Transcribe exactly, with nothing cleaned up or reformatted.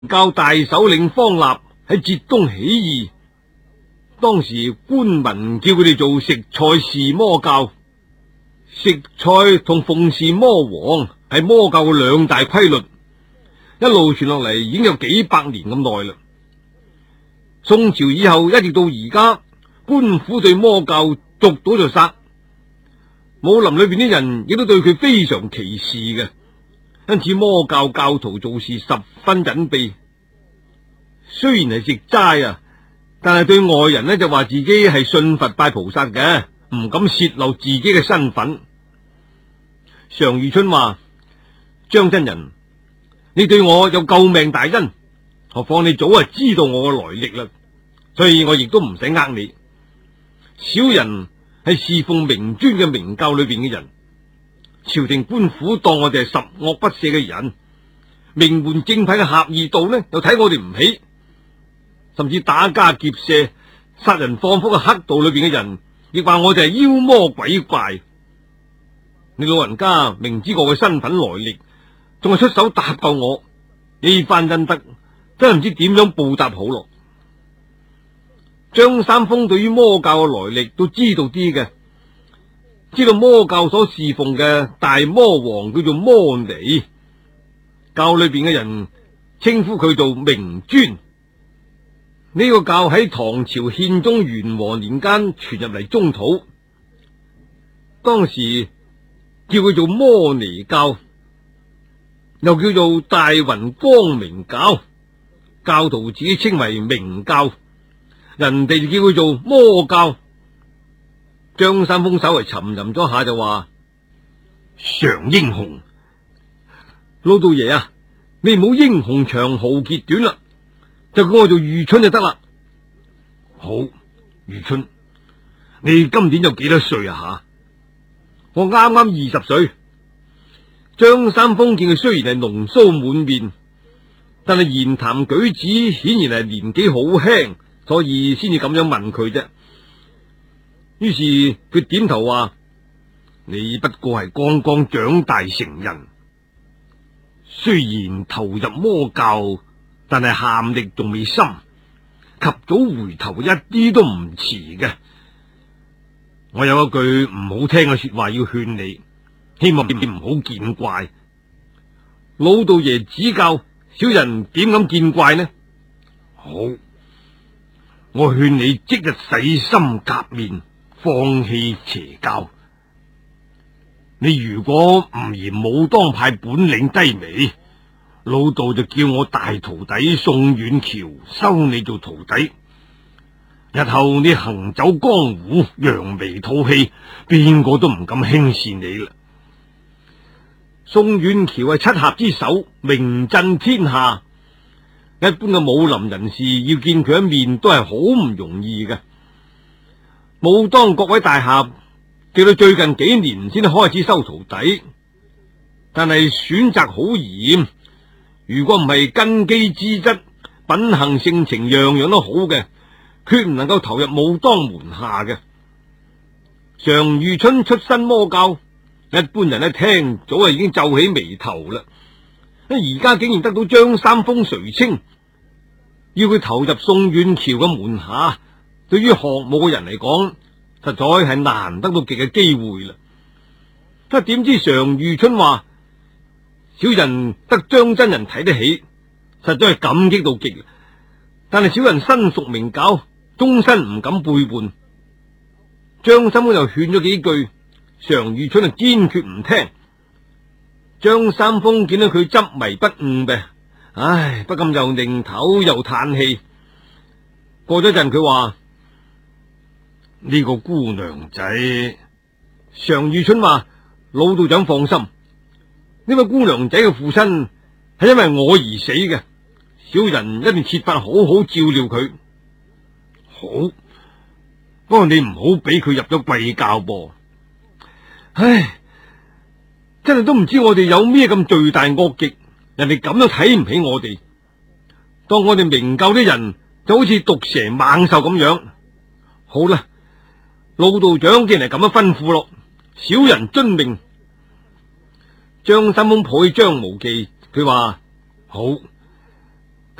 教大首領方臘喺浙東起義，當時官民叫佢哋做食菜侍魔教。食菜同奉侍魔王係魔教嘅兩大規律，一路傳落嚟已經有幾百年咁耐啦。宋朝以後一直到而家，官府對魔教捉到就殺，武林裏邊啲人亦都對佢非常歧視嘅，因此魔教教徒做事十分隱秘。雖然係食齋啊，但係對外人呢就話自己係信佛拜菩薩嘅，唔敢泄露自己嘅身份。常遇春話：張真人，你對我有救命大恩，何況你早就知道我嘅來歷啦，所以我亦都唔使呃你。小人係侍奉明尊嘅明教裏邊嘅人，朝廷官府當我哋係十惡不赦嘅人，名門正派嘅俠義道呢又睇我哋唔起，甚至打家劫舍、殺人放火嘅黑道裏邊嘅人，亦話我哋係妖魔鬼怪。你老人家明知我嘅身份來歷，仲係出手搭救我，呢番恩德真係唔知點樣報答好咯。張三豐對於魔教嘅來歷都知道啲嘅，知道魔教所侍奉嘅大魔王叫做摩尼，教裏邊嘅人稱呼佢做明尊。呢個教喺唐朝憲宗元和年間傳入嚟中土，當時叫佢做摩尼教，又叫做大雲光明教，教徒自己稱為明教，人哋就叫佢做魔教。張三豐稍為沉吟咗下就話：常英雄，老道爺啊，你唔好英雄長豪傑短啦，就叫我做遇春就得啦。好，遇春，你今年有幾多歲啊？吓，我啱啱二十歲。張三豐見佢雖然係濃鬚滿面，但係言談舉止顯然係年紀好輕，所以先至咁樣問佢啫。於是佢點頭話：你不過係剛剛長大成人，雖然投入魔教，但係喊力仲未深，及早回頭一啲都唔遲嘅。我有一句唔好聽嘅說話要勸你，希望你唔好見怪。老道爺指教，小人點敢見怪呢？好，我勸你即日洗心革面，放棄邪教。你如果唔嫌武當派本領低微，老道就叫我大徒弟宋遠橋收你做徒弟。日後你行走江湖，揚眉吐氣，邊個都唔敢輕視你啦。宋遠橋係七俠之首，名震天下。一般嘅武林人士要見佢一面都係好唔容易嘅。武當各位大俠直到最近幾年先開始收徒弟，但係選擇好嚴。如果唔係根基資質、品行性情樣樣都好嘅，決唔能夠投入武當門下嘅。常遇春出身魔教，一般人一聽早就已經皺起眉頭啦。而家竟然得到張三豐垂青，要佢投入宋遠橋嘅門下，對於學武嘅人嚟講，實在係難得到極嘅機會啦。不過點知常遇春話：小人得張真人睇得起，實在係感激到極。但係小人身屬明教，終身唔敢背叛。張三豐又勸咗幾句，常遇春就堅決唔聽。張三豐見到佢執迷不悟嘅，唉，不禁又擰頭又嘆氣。過咗陣，佢話：呢個姑娘仔。常遇春話：老道長放心，呢位姑娘仔嘅父親係因為我而死嘅，小人一定設法好好照料佢。好，不過你唔好俾佢入咗貴教噃。唉，真係都唔知我哋有咩咁罪大惡極，人哋咁樣睇唔起我哋，當我哋明教啲人就好似毒蛇猛獸咁樣。好啦，老道長既然係咁樣吩咐咯，小人遵命。張三豐抱起張無忌，佢話：好。